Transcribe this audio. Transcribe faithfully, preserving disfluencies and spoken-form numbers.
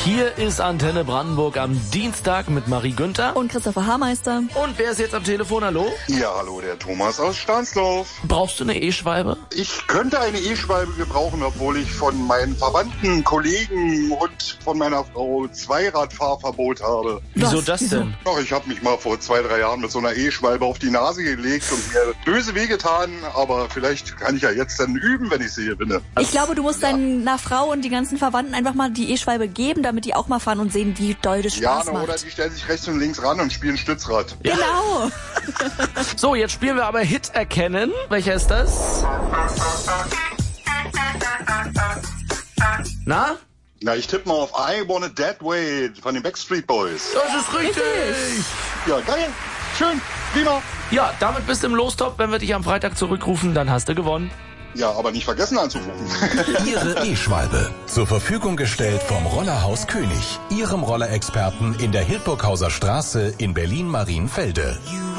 Hier ist Antenne Brandenburg am Dienstag mit Marie Günther. Und Christopher Haarmeister. Und wer ist jetzt am Telefon? Hallo? Ja, hallo, der Thomas aus Stahnsdorf. Brauchst du eine E-Schwalbe? Ich könnte eine E-Schwalbe gebrauchen, obwohl ich von meinen Verwandten, Kollegen und von meiner Frau Zweiradfahrverbot habe. Wieso Was? das Wieso? denn? Doch, ich habe mich mal vor zwei, drei Jahren mit so einer E-Schwalbe auf die Nase gelegt und mir böse wehgetan, aber vielleicht kann ich ja jetzt dann üben, wenn ich sie gewinne. Ich glaube, du musst deiner Frau und die ganzen Verwandten einfach mal die E-Schwalbe geben, damit die auch mal fahren und sehen, wie doll das Ja, Spaß na, macht. oder die stellen sich rechts und links ran und spielen Stützrad. Genau. So, jetzt spielen wir aber Hit erkennen. Welcher ist das? Na? Na, ich tippe mal auf I Want It That Way von den Backstreet Boys. Das ist richtig. Ja, geil. Schön. Prima. Ja, damit bist du im Lostop. Wenn wir dich am Freitag zurückrufen, dann hast du gewonnen. Ja, aber nicht vergessen anzurufen. Ihre E-Schwalbe. Zur Verfügung gestellt vom Rollerhaus König. Ihrem Rollerexperten in der Hildburghauser Straße in Berlin-Marienfelde.